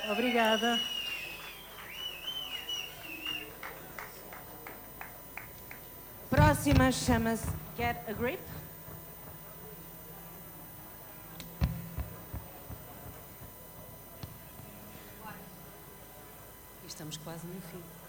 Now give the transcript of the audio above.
Obrigada. Próxima chama-se Get a Grip. Estamos quase no fim.